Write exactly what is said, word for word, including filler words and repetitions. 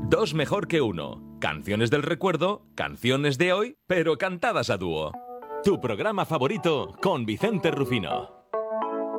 Dos mejor que uno. Canciones del recuerdo, canciones de hoy, pero cantadas a dúo. Tu programa favorito con Vicente Rufino.